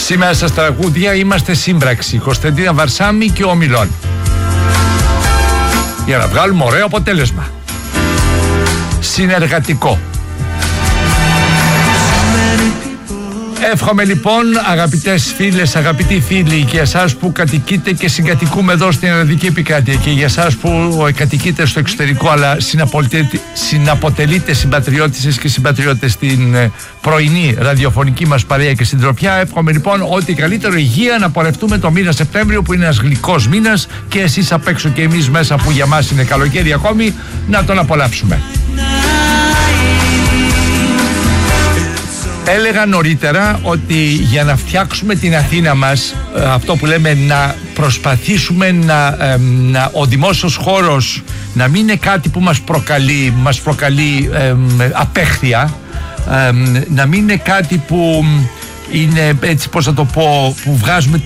Σήμερα στα τραγούδια είμαστε σύμπραξη, Κωνσταντίνα Βαρσάμι και ο Μιλών, για να βγάλουμε ωραίο αποτέλεσμα. Συνεργατικό. Εύχομαι λοιπόν, αγαπητές φίλες, αγαπητοί φίλοι, και εσάς που κατοικείτε και συγκατοικούμε εδώ στην Ελλαδική Επικράτεια, και για εσάς που κατοικείτε στο εξωτερικό αλλά συναποτελείτε συμπατριώτησες και συμπατριώτες στην πρωινή ραδιοφωνική μας παρέα και συντροφιά, εύχομαι λοιπόν ό,τι καλύτερο, υγεία, να πορευτούμε το μήνα Σεπτέμβριο που είναι ένας γλυκός μήνας, και εσείς απ' έξω και εμείς μέσα που για μας είναι καλοκαίρι ακόμη, να τον απολαύσουμε. Έλεγα νωρίτερα ότι για να φτιάξουμε την Αθήνα μας, αυτό που λέμε να προσπαθήσουμε ο δημόσιος χώρος να μην είναι κάτι που μας προκαλεί απέχθεια, να μην είναι κάτι που είναι, έτσι πώς θα το πω, που βγάζουμε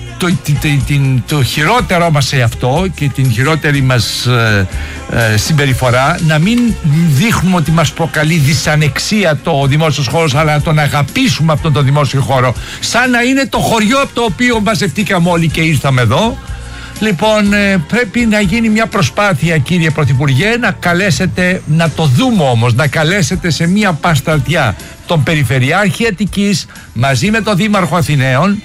το χειρότερό μας σε αυτό και την χειρότερη μας συμπεριφορά, να μην δείχνουμε ότι μας προκαλεί δυσανεξία το δημόσιος χώρος, αλλά να τον αγαπήσουμε αυτόν τον δημόσιο χώρο σαν να είναι το χωριό από το οποίο μαζευτήκαμε όλοι και ήρθαμε εδώ. Λοιπόν, πρέπει να γίνει μια προσπάθεια, κύριε Πρωθυπουργέ, να καλέσετε, να το δούμε όμως, να καλέσετε σε μια πασταρτιά τον Περιφερειάρχη Αττικής μαζί με τον Δήμαρχο Αθηναίων,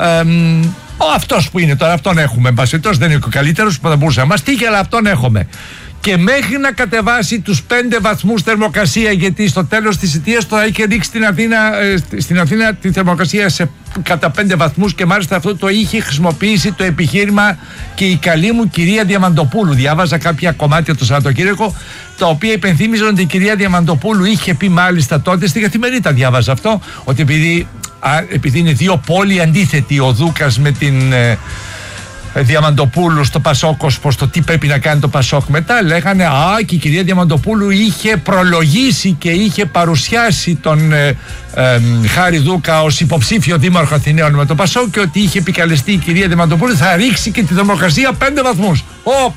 αυτός που είναι τώρα, αυτόν έχουμε, μπασιτός δεν είναι ο καλύτερος που θα μπορούσε να μας τύχει, αλλά αυτόν έχουμε. Και μέχρι να κατεβάσει τους 5 βαθμούς θερμοκρασία, γιατί στο τέλος της θητείας το έχει ρίξει στην Αθήνα τη θερμοκρασία κατά 5 βαθμούς, και μάλιστα αυτό το είχε χρησιμοποιήσει το επιχείρημα και η καλή μου κυρία Διαμαντοπούλου. Διάβαζα κάποια κομμάτια το Σαββατοκύριακο, τα οποία υπενθύμιζαν ότι η κυρία Διαμαντοπούλου είχε πει μάλιστα τότε, στη Καθημερινή τα διάβαζα αυτό, ότι επειδή είναι δύο πόλοι αντίθετοι, ο Δούκας με την Διαμαντοπούλου στο Πασόκ, προς το τι πρέπει να κάνει το Πασόκ μετά, λέγανε και η κυρία Διαμαντοπούλου είχε προλογίσει και είχε παρουσιάσει τον Χάρη Δούκα ως υποψήφιο δήμαρχο Αθηναίων με το Πασόκ, και ότι είχε επικαλεστεί η κυρία Διαμαντοπούλου θα ρίξει και τη θερμοκρασία 5 βαθμούς.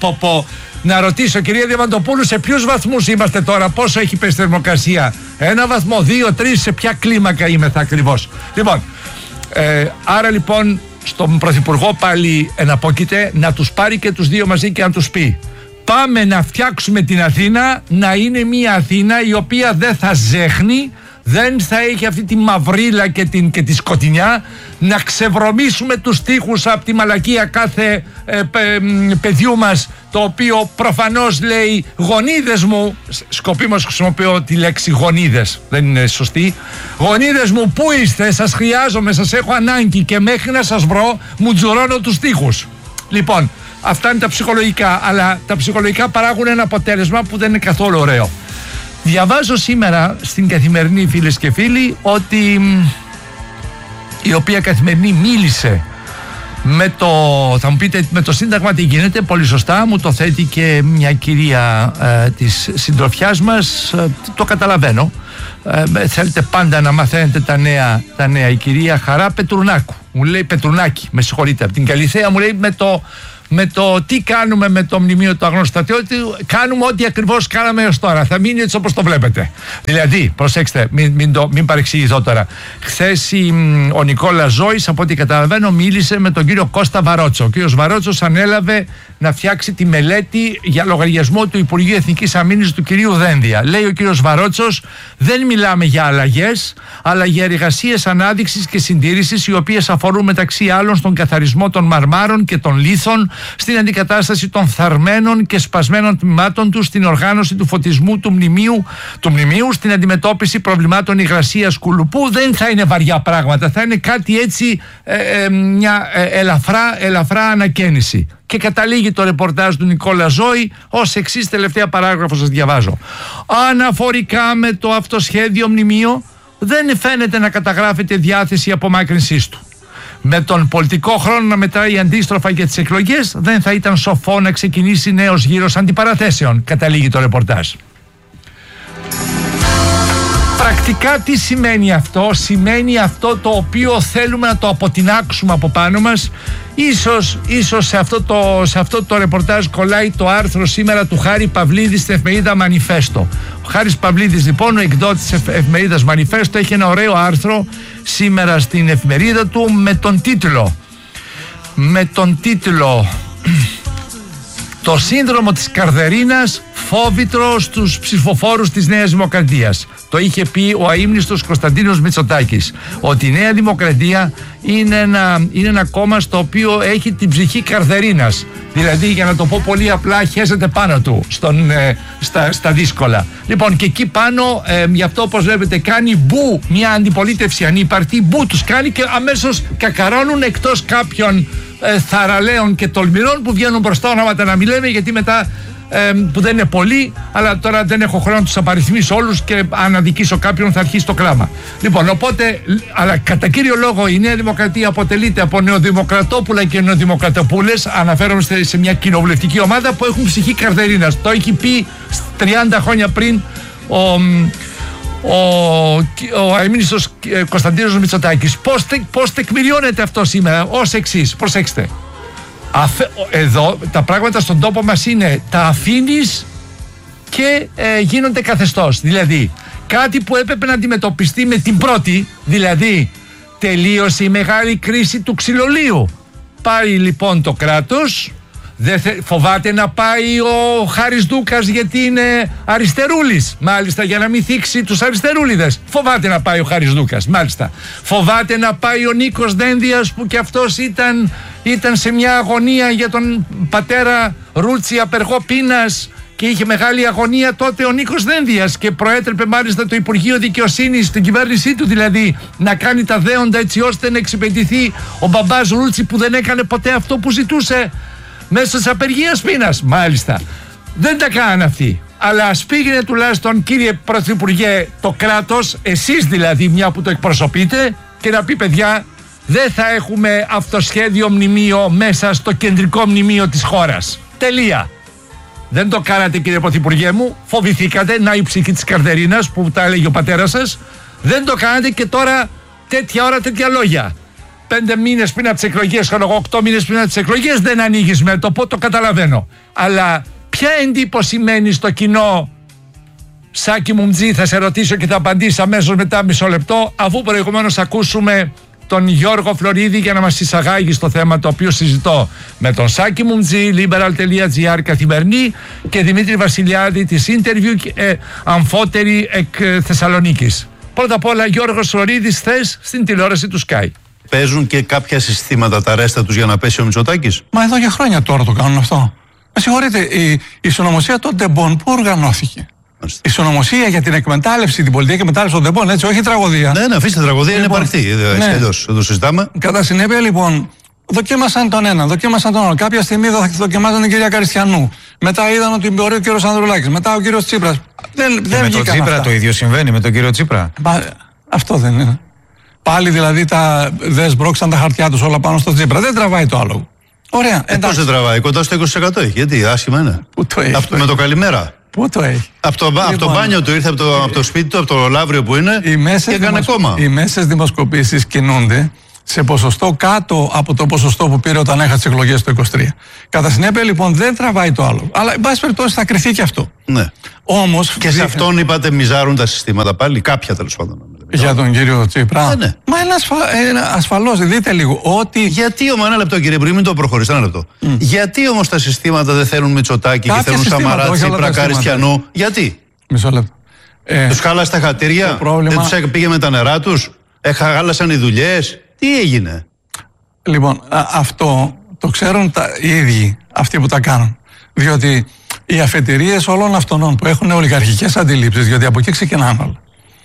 Να ρωτήσω, κυρία Διαμαντοπούλου, σε ποιους βαθμούς είμαστε τώρα, πόσο έχει πέσει η θερμοκρασία, 1 βαθμό, 2, 3, σε ποια κλίμακα είμεθα ακριβώς? Λοιπόν, άρα λοιπόν στον Πρωθυπουργό πάλι εναπόκειται να τους πάρει και τους δύο μαζί και να τους πει: πάμε να φτιάξουμε την Αθήνα να είναι μια Αθήνα η οποία δεν θα ζέχνει, δεν θα έχει αυτή τη μαυρίλα και τη σκοτεινιά, να ξεβρωμίσουμε τους τοίχους από τη μαλακία κάθε παιδιού μας, το οποίο προφανώς λέει γονίδες μου, σκοπίμως χρησιμοποιώ τη λέξη γονίδες, δεν είναι σωστή, γονίδες μου πού είστε, σας χρειάζομαι, σας έχω ανάγκη και μέχρι να σας βρω μου τζουρώνω τους τοίχους. Λοιπόν, αυτά είναι τα ψυχολογικά, αλλά τα ψυχολογικά παράγουν ένα αποτέλεσμα που δεν είναι καθόλου ωραίο. Διαβάζω σήμερα στην Καθημερινή, φίλες και φίλοι, ότι η οποία Καθημερινή μίλησε θα μου πείτε με το Σύνταγμα τι γίνεται, πολύ σωστά μου το θέτει και μια κυρία της συντροφιάς μας, το καταλαβαίνω, θέλετε πάντα να μαθαίνετε τα νέα. Η κυρία Χαρά Πετρουνάκου μου λέει, Πετρουνάκη, με συγχωρείτε, από την Καλιθέα, μου λέει με το τι κάνουμε με το μνημείο του αγνώστου στρατιώτη, κάνουμε ό,τι ακριβώς κάναμε έως τώρα. Θα μείνει έτσι όπως το βλέπετε. Δηλαδή, προσέξτε, μην παρεξηγηθώ τώρα. Χθες ο Νικόλας Ζώης, από ό,τι καταλαβαίνω, μίλησε με τον κύριο Κώστα Βαρότσο. Ο κύριος Βαρότσος ανέλαβε να φτιάξει τη μελέτη για λογαριασμό του Υπουργείου Εθνικής Αμήνης του κυρίου Δένδια. Λέει ο κύριος Βαρότσος, δεν μιλάμε για αλλαγές, αλλά για εργασίες ανάδειξης και συντήρησης, οι οποίες αφορούν μεταξύ άλλων στον καθαρισμό των μαρμάρων και των λίθων, στην αντικατάσταση των θαρμένων και σπασμένων τμήματων του, στην οργάνωση του φωτισμού του μνημείου, στην αντιμετώπιση προβλημάτων υγρασίας κουλουπού. Δεν θα είναι βαριά πράγματα, θα είναι κάτι έτσι, μια ελαφρά ανακαίνιση. Και καταλήγει το ρεπορτάζ του Νικόλα Ζώη ως εξής, τελευταία παράγραφο σας διαβάζω. Αναφορικά με το αυτοσχέδιο μνημείο, δεν φαίνεται να καταγράφεται διάθεση απομάκρυνσής του. Με τον πολιτικό χρόνο να μετράει αντίστροφα για τις εκλογές, δεν θα ήταν σοφό να ξεκινήσει νέος γύρος αντιπαραθέσεων, καταλήγει το ρεπορτάζ. Πρακτικά τι σημαίνει αυτό? Σημαίνει αυτό το οποίο θέλουμε να το αποτινάξουμε από πάνω μας. Ίσως σε αυτό το ρεπορτάζ κολλάει το άρθρο σήμερα του Χάρη Παυλίδη στην εφημερίδα Μανιφέστο. Ο Χάρης Παυλίδης λοιπόν, ο εκδότης της εφημερίδας Μανιφέστο, έχει ένα ωραίο άρθρο σήμερα στην εφημερίδα του με τον τίτλο «Το σύνδρομο της Καρδερίνας φόβητρο στους ψηφοφόρους της Νέας Δημοκρατίας». Το είχε πει ο αείμνηστος Κωνσταντίνος Μητσοτάκης, ότι η Νέα Δημοκρατία είναι ένα κόμμα στο οποίο έχει την ψυχή καρδερίνας. Δηλαδή, για να το πω πολύ απλά, χέζεται πάνω του στα δύσκολα. Λοιπόν, και εκεί πάνω, γι' αυτό όπως βλέπετε, κάνει μπου μια αντιπολίτευση ανύπαρτη, μπου τους κάνει και αμέσως κακαρώνουν, εκτός κάποιων θαραλέων και τολμηρών που βγαίνουν μπροστά, ονόματα να μην λέμε, γιατί μετά που δεν είναι πολλοί, αλλά τώρα δεν έχω χρόνο να τους απαριθμίσω όλους και αν αδικήσω κάποιον θα αρχίσει το κλάμα. Λοιπόν, οπότε, αλλά κατά κύριο λόγο η Νέα Δημοκρατία αποτελείται από νεοδημοκρατόπουλα και νεοδημοκρατοπούλες. Αναφέρομαι σε μια κοινοβουλευτική ομάδα που έχουν ψυχή καρδερίνας. Το έχει πει 30 χρόνια πριν ο αείμνηστος Κωνσταντίνος Μητσοτάκης. Πώς τεκμηριώνεται αυτό σήμερα? Ως εξής, προσέξτε. Εδώ τα πράγματα στον τόπο μας είναι τα αφήνεις και γίνονται καθεστώς. Δηλαδή κάτι που έπρεπε να αντιμετωπιστεί με την πρώτη, δηλαδή τελείωσε η μεγάλη κρίση του ξυλολείου. Πάει λοιπόν το κράτος, φοβάται να πάει ο Χάρης Δούκας γιατί είναι αριστερούλης, μάλιστα, για να μην θίξει τους αριστερούλιδες. Φοβάται να πάει ο Χάρης Δούκας, μάλιστα. Φοβάται να πάει ο Νίκος Δένδιας, που και αυτός ήταν σε μια αγωνία για τον πατέρα Ρούτσι, απεργό πείνας, και είχε μεγάλη αγωνία τότε ο Νίκος Δένδιας και προέτρεπε μάλιστα το Υπουργείο Δικαιοσύνης στην κυβέρνησή του, δηλαδή να κάνει τα δέοντα έτσι ώστε να εξυπηρετηθεί ο μπαμπάς Ρούτσι, που δεν έκανε ποτέ αυτό που ζητούσε μέσω της απεργίας πείνας. Μάλιστα, δεν τα κάνανε αυτοί. Αλλά ας πήγαινε τουλάχιστον, κύριε Πρωθυπουργέ, το κράτος, εσείς δηλαδή, μια που το εκπροσωπείτε, και να πει, παιδιά, δεν θα έχουμε αυτοσχέδιο μνημείο μέσα στο κεντρικό μνημείο της χώρας. Τελεία. Δεν το κάνατε, κύριε Πρωθυπουργέ μου. Φοβηθήκατε, να η ψυχή της καρδερίνας που τα έλεγε ο πατέρας σας. Δεν το κάνατε και τώρα τέτοια ώρα τέτοια λόγια. 5 μήνες πριν από τις εκλογές, 8 μήνες πριν από τις εκλογές, δεν ανοίγεις μέτωπο, το καταλαβαίνω. Αλλά ποια εντύπωση μένει στο κοινό? Σάκη Μουμτζή, θα σε ρωτήσω και θα απαντήσω αμέσως μετά, μισό λεπτό, αφού προηγουμένως ακούσουμε τον Γιώργο Φλωρίδη για να μας εισαγάγει στο θέμα το οποίο συζητώ με τον Σάκη Μουμτζή, liberal.gr καθημερινή, και Δημήτρη Βασιλιάδη της Interview, αμφότερη εκ Θεσσαλονίκης. Πρώτα απ' όλα, Γιώργος Φλωρίδης, θες στην τηλεόραση του Sky. Παίζουν και κάποια συστήματα τα ρέστα τους για να πέσει ο Μητσοτάκης? Μα εδώ και χρόνια τώρα το κάνουν αυτό. Με συγχωρείτε, η συνωμοσία των τεμπών πού οργανώθηκε? Η συνωμοσία για την εκμετάλλευση, την πολιτική εκμετάλλευση των τεμπών, έτσι, όχι τραγωδία. Ναι, αφήστε τραγωδία, είναι υπαρκτή. Έτσι, το συζητάμε. Κατά συνέπεια, λοιπόν, δοκίμασαν τον έναν, δοκίμασαν τον άλλο. Κάποια στιγμή δοκιμάζαν την κυρία Καριστιανού. Μετά είδαν ότι μπορεί ο κύριος Ανδρουλάκης. Μετά ο κύριος Τσίπρας. Δεν με τον Τσίπρα αυτά. Το ίδιο συμβαίνει με τον κύριο Τσίπρα. Αυτό δεν είναι? Πάλι δηλαδή δεν σμπρώξαν τα χαρτιά τους όλα πάνω στο Τσίπρα. Δεν τραβάει το άλογο. Ωραία. Πώς δεν τραβάει? Κοντά στο 20% έχει. Γιατί άσχημα είναι. Πού το έχει? Με το καλημέρα. Πού το έχει? Από το μπάνιο του ήρθε, από το σπίτι του, από το Λαύριο που είναι, και έκανε κόμμα. Οι μέσες δημοσκοπήσεις κινούνται σε ποσοστό κάτω από το ποσοστό που πήρε όταν έχασε τις εκλογές το 23. Κατά συνέπεια, λοιπόν, δεν τραβάει το άλλο. Αλλά, εν πάση περιπτώσει, θα κρυθεί και αυτό. Ναι. Όμως, και σε αυτόν είπατε μιζάρουν τα συστήματα πάλι, κάποια τέλος πάντων. Για τον κύριο Τσίπρα. Ναι. Μα είναι ασφαλώς, δείτε λίγο ότι. Γιατί όμως, ένα λεπτό κύριε Υπουργέ, μην το προχωρήσετε, ένα λεπτό. Γιατί όμως τα συστήματα δεν θέλουν Μητσοτάκη και θέλουν Σαμαρά, Τσίπρα, Καριστιανού? Γιατί? Μισό λεπτό. Τους χάλασε τα χατήρια, δεν τους πήγε με τα νερά τους, χάλασαν οι δουλειές. Τι έγινε? Λοιπόν, αυτό το ξέρουν οι ίδιοι αυτοί που τα κάνουν. Διότι οι αφετηρίες όλων αυτών που έχουν ολιγαρχικές αντιλήψεις, διότι από εκεί ξεκινάνε όλα.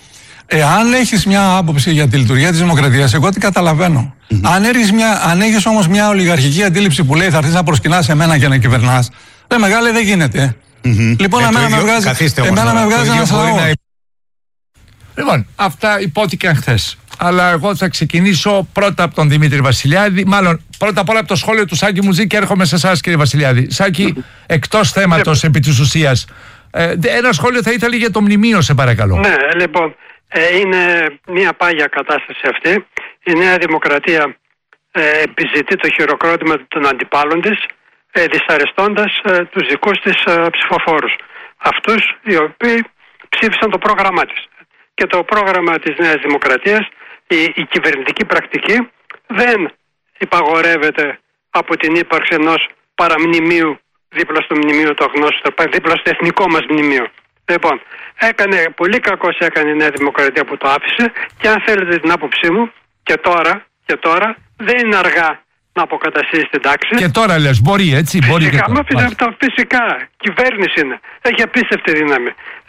Εάν έχεις μια άποψη για τη λειτουργία της δημοκρατίας, εγώ τι καταλαβαίνω. Αν έχεις όμως μια ολιγαρχική αντίληψη που λέει θα έρθεις να προσκυνάς εμένα και να κυβερνάς, μεγάλη δεν γίνεται. Λοιπόν, εμένα με βγάζει ένας λαός. Λοιπόν, αυτά υπόθηκαν χθες. Αλλά εγώ θα ξεκινήσω πρώτα από τον Δημήτρη Βασιλιάδη. Μάλλον πρώτα απ' όλα από το σχόλιο του Σάκη Μουτζή και έρχομαι σε εσάς, κύριε Βασιλιάδη. Σάκη, εκτός θέματος επί της ουσίας, ένα σχόλιο θα ήθελα για το μνημείο, σε παρακαλώ. Ναι, λοιπόν, Είναι μια πάγια κατάσταση αυτή. Η Νέα Δημοκρατία επιζητεί το χειροκρότημα των αντιπάλων της, δυσαρεστώντας τους δικούς της ψηφοφόρους. Αυτούς οι οποίοι ψήφισαν το πρόγραμμά της. Και το πρόγραμμα της Νέας Δημοκρατίας, η κυβερνητική πρακτική, δεν υπαγορεύεται από την ύπαρξη ενός παραμνημείου δίπλα στο μνημείο το γνώστο, δίπλα στο εθνικό μας μνημείο. Λοιπόν, πολύ κακώς έκανε η Νέα Δημοκρατία που το άφησε, και αν θέλετε την άποψή μου, και τώρα δεν είναι αργά να αποκαταστήσει την τάξη. Και τώρα λες, μπορεί έτσι, φυσικά, φυσικά, κυβέρνηση είναι. Έχει απίστευτη δύναμη.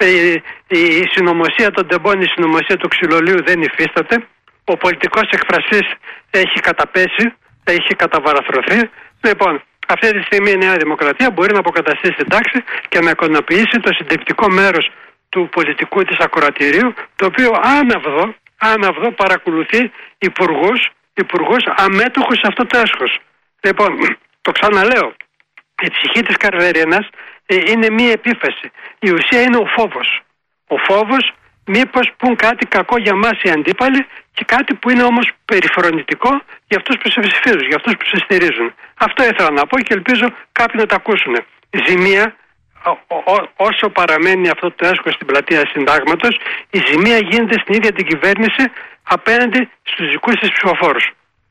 Η συνωμοσία των τεμπών, η συνωμοσία του ξυλολίου δεν υφίσταται. Ο πολιτικός εκφραστής έχει καταπέσει, έχει καταβαραθρωθεί. Λοιπόν, αυτή τη στιγμή η Νέα Δημοκρατία μπορεί να αποκαταστήσει την τάξη και να εικονοποιήσει το συντριπτικό μέρος του πολιτικού της ακροατηρίου, το οποίο άναυδο παρακολουθεί υπουργούς αμέτωχους σε αυτό το έσχος. Λοιπόν, το ξαναλέω, η ψυχή της Καρβερίνας είναι μία επίφαση. Η ουσία είναι ο φόβος. Ο φόβος μήπως πουν κάτι κακό για μας οι αντίπαλοι, και κάτι που είναι όμως περιφρονητικό για αυτούς που σε ψηφίζουν, για αυτούς που σε στηρίζουν. Αυτό ήθελα να πω και ελπίζω κάποιοι να τα ακούσουν. Η ζημία, όσο παραμένει αυτό το έσχος στην πλατεία Συντάγματος, η ζημία γίνεται στην ίδια την κυβέρνηση απέναντι στους δικούς της ψηφοφόρους.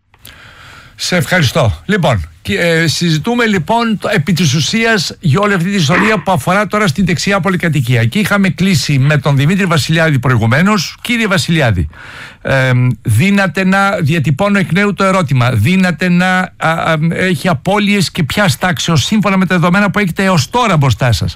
Σε ευχαριστώ. Λοιπόν, συζητούμε λοιπόν επί της ουσίας για όλη αυτή τη ιστορία που αφορά τώρα στην δεξιά πολυκατοικία. Και είχαμε κλείσει με τον Δημήτρη Βασιλιάδη προηγουμένως. Κύριε Βασιλιάδη, δύναται να διατυπώνω εκ νέου το ερώτημα, δύναται να έχει απώλειες και ποιας τάξεως σύμφωνα με τα δεδομένα που έχετε έως τώρα μπροστά σας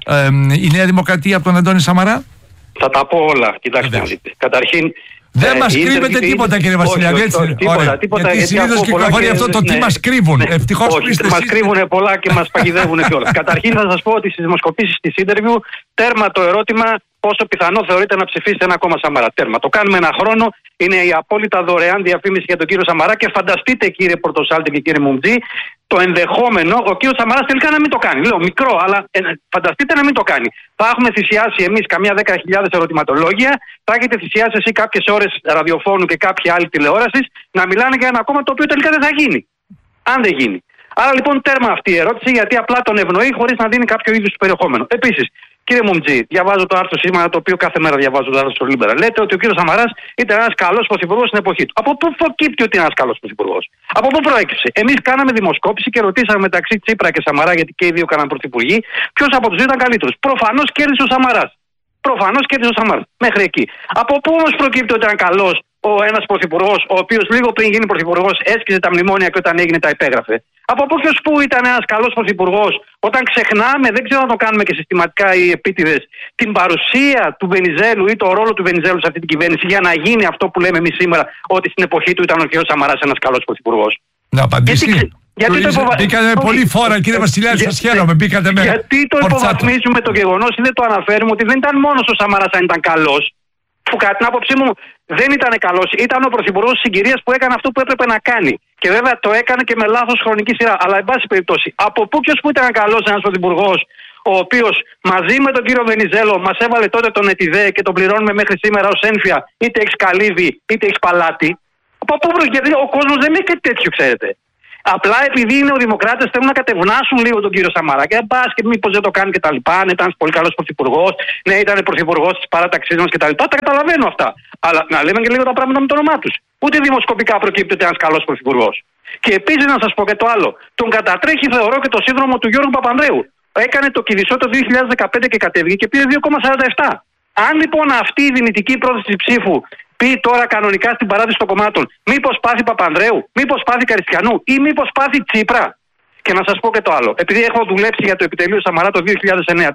η Νέα Δημοκρατία από τον Αντώνη Σαμαρά? Θα τα πω όλα. Κοιτάξτε, καταρχήν, δεν μας κρύβετε τίποτα, κύριε Βασιλιάδη, έτσι. Τίποτα, γιατί συνήθως κυκλοφορεί αυτό το τι μας κρύβουν. Ευτυχώς που είστε μας κρύβουν πολλά και μας παγιδεύουν κιόλας. Καταρχήν θα σας πω ότι στις δημοσκοπήσεις της interview, τέρμα το ερώτημα πόσο πιθανό θεωρείτε να ψηφίσετε ένα κόμμα Σαμαρά. Τέρμα. Το κάνουμε ένα χρόνο. Είναι η απόλυτα δωρεάν διαφήμιση για τον κύριο Σαμαρά, και φανταστείτε, κύριε Πορτοσάλτη και κύριε Μουμτζή, το ενδεχόμενο ο κύριος Σαμαράς τελικά να μην το κάνει. Λέω μικρό, αλλά φανταστείτε να μην το κάνει. Θα έχουμε θυσιάσει εμείς καμιά 10.000 ερωτηματολόγια, θα έχετε θυσιάσει εσύ κάποιες ώρες ραδιοφώνου και κάποια άλλη τηλεόραση να μιλάνε για ένα κόμμα το οποίο τελικά δεν θα γίνει. Αν δεν γίνει. Άρα λοιπόν τέρμα αυτή η ερώτηση, γιατί απλά τον ευνοεί χωρίς να δίνει κάποιο είδους περιεχόμενο. Επίσης, κύριε Μουμτζή, διαβάζω το άρθρο σήμερα, το οποίο κάθε μέρα διαβάζω το άρθρο στο Λίμπερα. Λέτε ότι ο κύριος Σαμαράς ήταν ένας καλός πρωθυπουργός στην εποχή του. Από πού προκύπτει ότι είναι ένας καλός πρωθυπουργός? Από πού προέκυψε? Εμείς κάναμε δημοσκόπηση και ρωτήσαμε μεταξύ Τσίπρα και Σαμαρά, γιατί και οι δύο κάναν πρωθυπουργοί, ποιος από τους δύο ήταν καλύτερος. Προφανώς κέρδισε ο Σαμαράς. Μέχρι εκεί. Από πού όμως προκύπτει ότι ήταν καλός ένας πρωθυπουργός, ο οποίος λίγο πριν γίνει πρωθυπουργός έσκησε τα μνημόνια και όταν έγινε τα υπέγραφε? Από πού ποιος που ήταν ένας καλός πρωθυπουργός, όταν ξεχνάμε, δεν ξέρω να το κάνουμε και συστηματικά οι επίτηδες, την παρουσία του Βενιζέλου ή το ρόλο του Βενιζέλου σε αυτή την κυβέρνηση, για να γίνει αυτό που λέμε εμείς σήμερα, ότι στην εποχή του ήταν ο κ. Σαμαράς ένας καλός πρωθυπουργός? Να απαντήσει. Μπήκατε πολύ φόρα, κύριε Βασιλιάδη, σας χαίρομαι. Μπήκατε με. Γιατί το υποβαθμίζουμε το γεγονός ή δεν το αναφέρουμε ότι δεν ήταν μόνος ο Σαμαράς αν ήταν καλός, που κατά την άποψή μου δεν ήταν καλός. Ήταν ο πρωθυπουργός της συγκυρίας που έκανε αυτό που έπρεπε να κάνει. Και βέβαια το έκανε και με λάθος χρονική σειρά. Αλλά εν πάση περιπτώσει, από πού ποιος που ήταν καλός ένας πρωθυπουργός, ο οποίος μαζί με τον κύριο Βενιζέλο μας έβαλε τότε τον ΕΤΙΔΕ και τον πληρώνουμε μέχρι σήμερα ως ένφια, είτε έχεις καλύβι είτε έχεις παλάτι? Από πού? Γιατί ο κόσμος δεν είναι κάτι τέτοιο, ξέρετε. Απλά επειδή είναι ο Δημοκράτες θέλουν να κατευνάσουν λίγο τον κύριο Σαμαρά και μπας και μήπως δεν το κάνει κτλ. Ναι, ήταν πολύ καλός πρωθυπουργός, ναι, ήταν πρωθυπουργός της παράταξής μας κτλ. Τα καταλαβαίνω αυτά. Αλλά να λέμε και λίγο τα πράγματα με το όνομά τους. Ούτε δημοσκοπικά προκύπτει ότι ένας καλός πρωθυπουργός. Και επίσης να σας πω και το άλλο. Τον κατατρέχει, θεωρώ, και το σύνδρομο του Γιώργου Παπανδρέου. Έκανε το Κηδισό το 2015 και κατέβηκε και πήρε 2,47. Αν λοιπόν αυτή η δυνητική πρόθεση ψήφου πει τώρα κανονικά στην παράδοση των κομμάτων, μήπως πάθει Παπανδρέου, μήπως πάθει Καριστιανού ή μήπως πάθει Τσίπρα? Και να σας πω και το άλλο. Επειδή έχω δουλέψει για το επιτελείο Σαμαρά το 2009,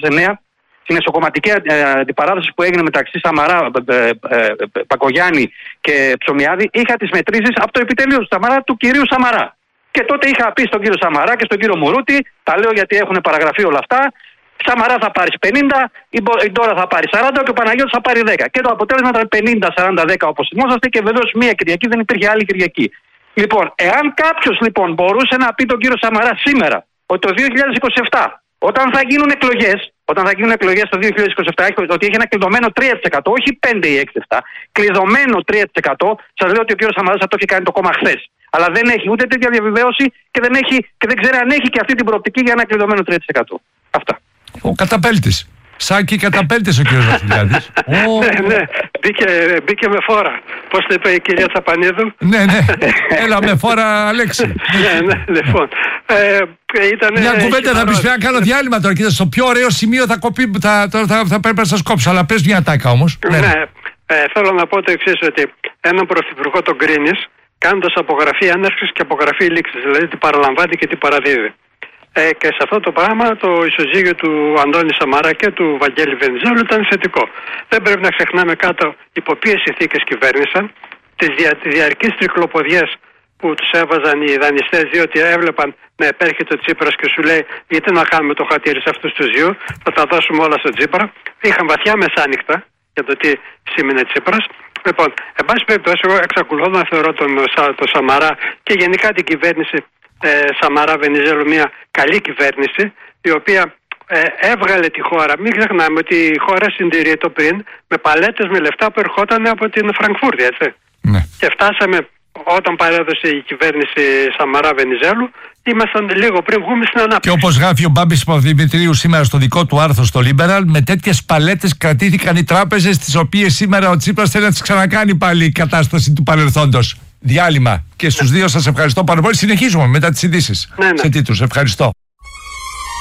στην εσωκομματική αντιπαράδοση που έγινε μεταξύ Σαμαρά, Πακογιάννη και Ψωμιάδη, είχα τις μετρήσεις από το επιτελείο του Σαμαρά του κυρίου Σαμαρά. Και τότε είχα πει στον κύριο Σαμαρά και στον κύριο Μουρούτη, τα λέω γιατί έχουν παραγραφεί όλα αυτά, Σαμαρά θα πάρει 50, η Ντόρα θα πάρει 40 και ο Παναγιώτης θα πάρει 10. Και το αποτέλεσμα ήταν 50-40-10 όπως θυμόσαστε, και βεβαίως μία Κυριακή δεν υπήρχε άλλη Κυριακή. Λοιπόν, εάν κάποιος μπορούσε να πει τον κύριο Σαμαρά σήμερα ότι το 2027, όταν θα γίνουν εκλογές, όταν θα γίνουν εκλογές το 2027, ότι έχει ένα κλειδωμένο 3%, όχι 5 ή 6-7, κλειδωμένο 3%. Σας λέω ότι ο κ. Σαμαράς θα το έχει κάνει το κόμμα χθες. Αλλά δεν έχει ούτε τέτοια διαβεβαίωση και δεν ξέρει αν έχει και αυτή την προοπτική για ένα κλειδωμένο 3%. Αυτά. Ο καταπέλτης. Σάκη καταπέλτης ο κ. Βασιλιάδης. Ναι, μπήκε με φόρα. Πώς το είπε η κυρία Τσαπανίδου. Ναι, έλα με φόρα, Αλέξη. Ναι, λοιπόν. Μια κουβέντα θα πεις, πρέπει να κάνω διάλειμμα τώρα. Κοίτα, στο πιο ωραίο σημείο θα πρέπει να σας κόψω. Αλλά πες μια τάκα όμως. Ναι, θέλω να πω το εξής, ότι έναν πρωθυπουργό τον κρίνεις κάνοντας απογραφή έναρξης και απογραφή λήξης. Δηλαδή τι παραλαμβάνει και τι παραδίδει. Και σε αυτό το πράγμα το ισοζύγιο του Αντώνη Σαμαρά και του Βαγγέλη Βενιζέλου ήταν θετικό. Δεν πρέπει να ξεχνάμε κάτω υπό ποιες συνθήκες κυβέρνησαν, τις διαρκείς τρικλοποδιές που τους έβαζαν οι δανειστές, διότι έβλεπαν να επέρχεται ο Τσίπρας και σου λέει γιατί να κάνουμε το χατήρι σε αυτούς τους δύο, θα τα δώσουμε όλα στον Τσίπρα. Είχαν βαθιά μεσάνυχτα για το τι σήμαινε Τσίπρας. Λοιπόν, εν πάση περιπτώσει, εγώ εξακολουθώ να θεωρώ τον Σαμαρά και γενικά την κυβέρνηση Σαμαρά Βενιζέλου μια καλή κυβέρνηση, η οποία έβγαλε τη χώρα. Μην ξεχνάμε ότι η χώρα συντηρείται πριν με παλέτες με λεφτά που ερχόταν από την Φραγκφούρτη, έτσι. Ναι. Και φτάσαμε, όταν παρέδωσε η κυβέρνηση Σαμαρά Βενιζέλου, ήμασταν λίγο πριν βγούμε στην ανάπτυξη. Και όπως γράφει ο Μπάμπης Παπαδημητρίου σήμερα στο δικό του άρθρο στο Liberal, με τέτοιες παλέτες κρατήθηκαν οι τράπεζες, τις οποίες σήμερα ο Τσίπρας θέλει να τις ξανακάνει πάλι η κατάσταση του παρελθόντος. Διάλειμμα. Και στους δύο σας ευχαριστώ πάρα πολύ. Συνεχίζουμε μετά τις ειδήσεις. Ναι. Σε τίτλους. Ευχαριστώ.